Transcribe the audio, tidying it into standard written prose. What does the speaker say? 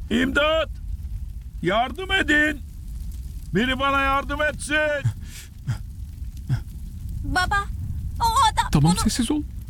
İmdat! Yardım edin! Biri bana yardım etsin! Baba, o adam Tamam onu... sessiz ol.